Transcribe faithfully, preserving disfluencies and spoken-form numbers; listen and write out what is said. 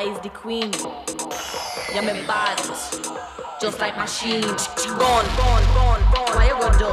is the queen. Yeah, me bad, just like machine. Gone, gone, gone, gone. Why you gonna